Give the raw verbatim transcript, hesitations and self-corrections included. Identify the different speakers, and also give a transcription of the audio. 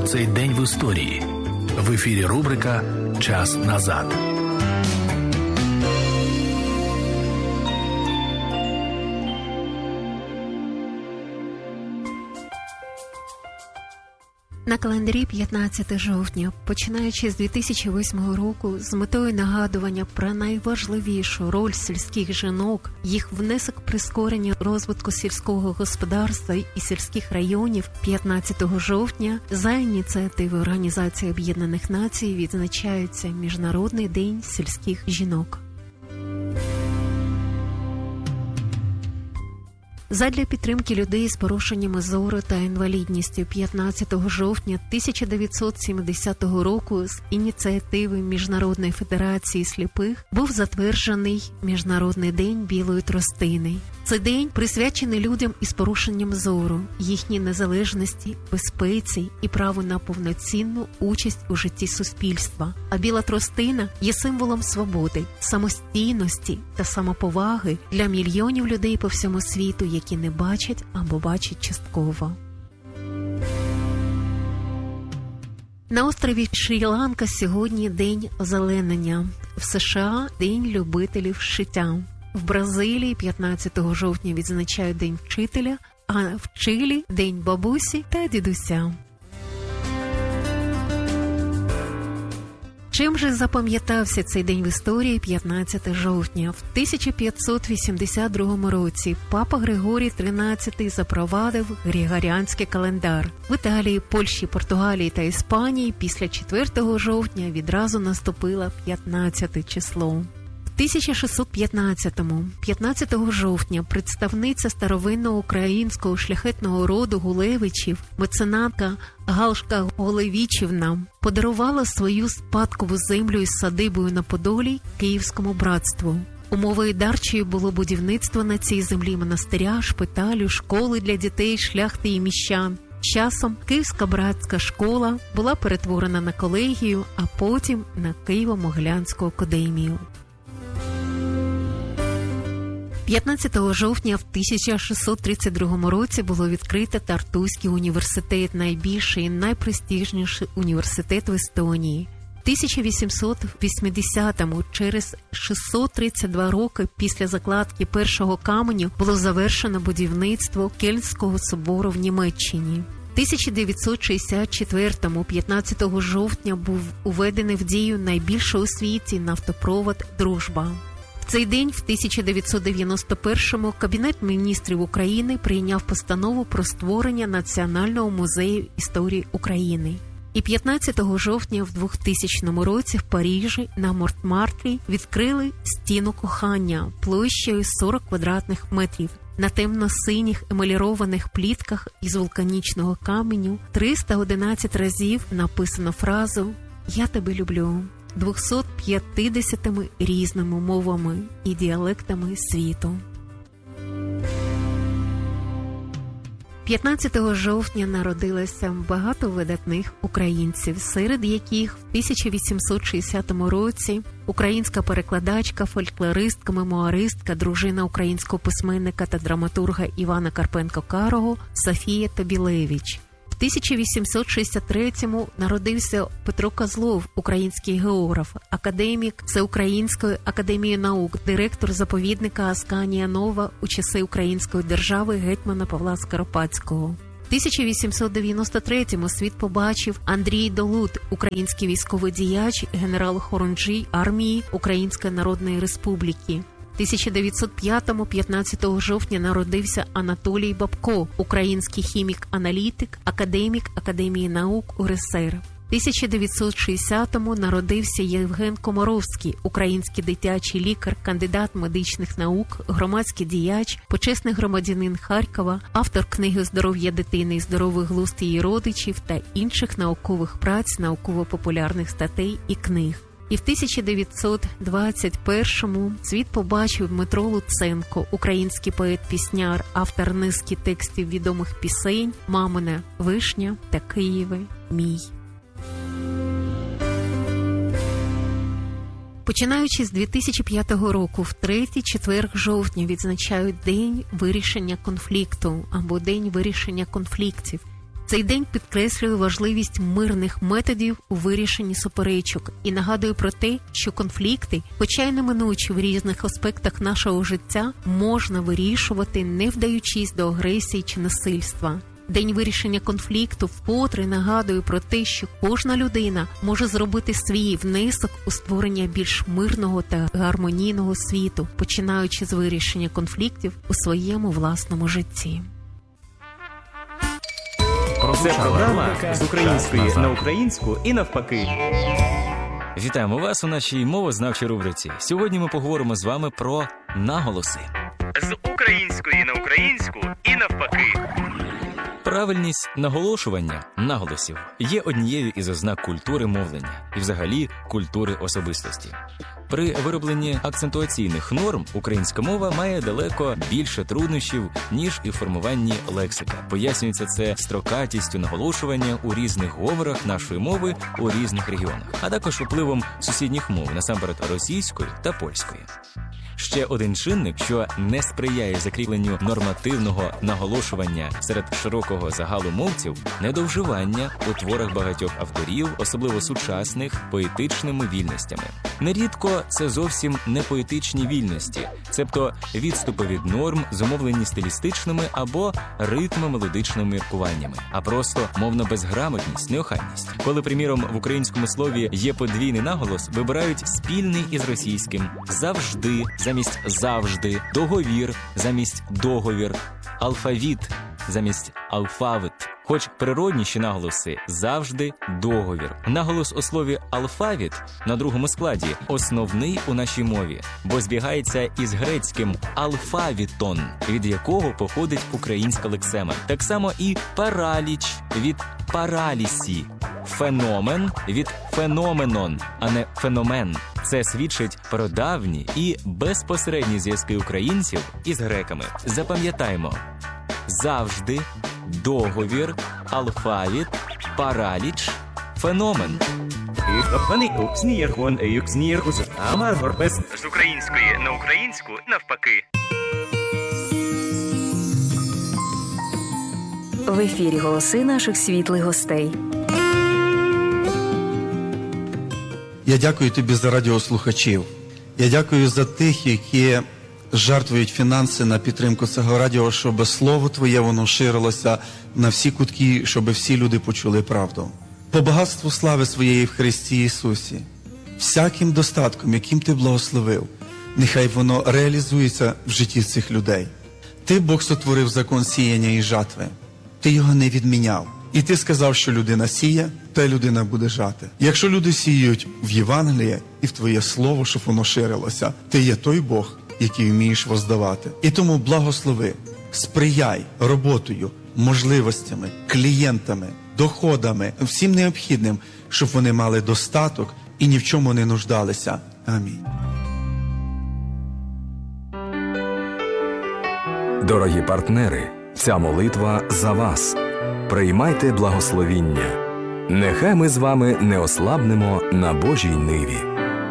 Speaker 1: Цей день в історії. В ефірі рубрика «Час назад».
Speaker 2: На календарі п'ятнадцяте жовтня, починаючи з дві тисячі восьмого року, з метою нагадування про найважливішу роль сільських жінок, їх внесок прискорення розвитку сільського господарства і сільських районів, п'ятнадцятого жовтня за ініціативи Організації Об'єднаних Націй відзначається Міжнародний день сільських жінок. Задля підтримки людей з порушеннями зору та інвалідністю п'ятнадцятого жовтня тисяча дев'ятсот сімдесятого року з ініціативи Міжнародної федерації сліпих був затверджений Міжнародний день білої тростини. Цей день присвячений людям із порушенням зору, їхній незалежності, безпеці і праву на повноцінну участь у житті суспільства. А біла тростина є символом свободи, самостійності та самоповаги для мільйонів людей по всьому світу, які не бачать або бачать частково. На острові Шрі-Ланка сьогодні День озеленення, в США – День любителів шиття. В Бразилії п'ятнадцятого жовтня відзначають День вчителя, а в Чилі – День бабусі та дідуся. Чим же запам'ятався цей день в історії п'ятнадцятого жовтня? В тисяча п'ятсот вісімдесят другому році папа Григорій тринадцятий запровадив Григоріанський календар. В Італії, Польщі, Португалії та Іспанії після четвертого жовтня відразу наступило п'ятнадцяте число. В тисяча шістсот п'ятнадцятому, п'ятнадцятого жовтня, представниця старовинного українського шляхетного роду Гулевичів, меценатка Галшка Голевічівна, подарувала свою спадкову землю із садибою на Подолі Київському братству. Умовою дарчою було будівництво на цій землі монастиря, шпиталю, школи для дітей, шляхти і міщан. Часом Київська братська школа була перетворена на колегію, а потім на Києво-Могилянську академію. п'ятнадцятого жовтня в тисяча шістсот тридцять другому році було відкрито Тартуський університет, найбільший і найпрестижніший університет в Естонії. В тисяча вісімсот вісімдесятому, через шістсот тридцять два роки після закладки першого каменю, було завершено будівництво Кельнського собору в Німеччині. В тисяча дев'ятсот шістдесят четвертому, п'ятнадцятого жовтня, був уведений в дію найбільший у світі нафтопровод «Дружба». В цей день, в тисяча дев'ятсот дев'яносто першому, Кабінет міністрів України прийняв постанову про створення Національного музею історії України. І п'ятнадцятого жовтня в двохтисячному році в Парижі на Монмартрі відкрили стіну кохання площею сорок квадратних метрів. На темно-синіх емалірованих плітках із вулканічного каменю триста одинадцять разів написано фразу «Я тебе люблю» двохсот п'ятдесятими різними мовами і діалектами світу. п'ятнадцятого жовтня народилося багато видатних українців, серед яких в тисяча вісімсот шістдесятому році українська перекладачка, фольклористка, мемуаристка, дружина українського письменника та драматурга Івана Карпенко-Карого Софія Тобілевич. В тисяча вісімсот шістдесят третьому народився Петро Козлов, український географ, академік Всеукраїнської академії наук, директор заповідника Асканія Нова у часи Української держави гетьмана Павла Скоропадського. В тисяча вісімсот дев'яносто третьому світ побачив Андрій Долут, український військовий діяч, генерал-хорунжий армії Української Народної Республіки. В тисяча дев'ятсот п'ятому, п'ятнадцятого жовтня, народився Анатолій Бабко, український хімік-аналітик, академік Академії наук УРСР. В тисяча дев'ятсот шістдесятому народився Євген Комаровський, український дитячий лікар, кандидат медичних наук, громадський діяч, почесний громадянин Харкова, автор книги «Здоров'я дитини і здоровий глузд її родичів» та інших наукових праць, науково-популярних статей і книг. І в тисяча дев'ятсот двадцять першому світ побачив Дмитро Луценко, український поет-пісняр, автор низки текстів відомих пісень «Мамина вишня» та «Києве мій». Починаючи з дві тисячі п'ятого року, в третій четверг жовтня відзначають День вирішення конфлікту або День вирішення конфліктів. Цей день підкреслює важливість мирних методів у вирішенні суперечок і нагадує про те, що конфлікти, хоча й неминучі в різних аспектах нашого життя, можна вирішувати, не вдаючись до агресії чи насильства. День вирішення конфлікту вкотре нагадує про те, що кожна людина може зробити свій внесок у створення більш мирного та гармонійного світу, починаючи з вирішення конфліктів у своєму власному житті.
Speaker 3: Це програма з української на українську і навпаки.
Speaker 4: Вітаємо вас у нашій мовознавчій рубриці. Сьогодні ми поговоримо з вами про наголоси.
Speaker 3: З української на українську і навпаки.
Speaker 4: Правильність наголошування наголосів є однією із ознак культури мовлення і взагалі культури особистості. При виробленні акцентуаційних норм українська мова має далеко більше труднощів, ніж і в формуванні лексика. Пояснюється це строкатістю наголошування у різних говорах нашої мови у різних регіонах, а також впливом сусідніх мов, насамперед російської та польської. Ще один чинник, що не сприяє закріпленню нормативного наголошування серед широкого загалу мовців – недовживання у творах багатьох авторів, особливо сучасних, поетичними вільностями. Нерідко це зовсім не поетичні вільності, цебто відступи від норм, зумовлені стилістичними або ритмо-мелодичними міркуваннями, а просто мовна безграмотність, неохайність. Коли, приміром, в українському слові є подвійний наголос, вибирають спільний із російським «завжди» замість «завжди», «договір» замість «договір», «алфавіт» замість «алфавит». Хоч природніші наголоси завжди договір. Наголос у слові «алфавіт» на другому складі основний у нашій мові, бо збігається із грецьким «алфавітон», від якого походить українська лексема. Так само і параліч від паралісі, феномен від феноменон, а не феномен. Це свідчить про давні і безпосередні зв'язки українців із греками. Запам'ятаймо: завжди, договір, алфавіт, параліч, феномен.
Speaker 3: З української на українську навпаки.
Speaker 5: В ефірі голоси наших світлих гостей.
Speaker 6: Я дякую тобі за радіослухачів. Я дякую за тих, які жертвують фінанси на підтримку цього радіо, щоб слово твоє воно ширилося на всі кутки, щоб всі люди почули правду. По багатству слави своєї в Христі Ісусі, всяким достатком, яким ти благословив, нехай воно реалізується в житті цих людей. Ти, Бог, сотворив закон сіяння і жатви. Ти його не відміняв. І ти сказав, що людина сіє, та людина буде жати. Якщо люди сіють в Євангеліє і в твоє слово, щоб воно ширилося, ти є той Бог, який вмієш воздавати. І тому благослови, сприяй роботою, можливостями, клієнтами, доходами, всім необхідним, щоб вони мали достаток і ні в чому не нуждалися. Амінь.
Speaker 1: Дорогі партнери, ця молитва за вас. Приймайте благословіння. Нехай ми з вами не ослабнемо на Божій ниві.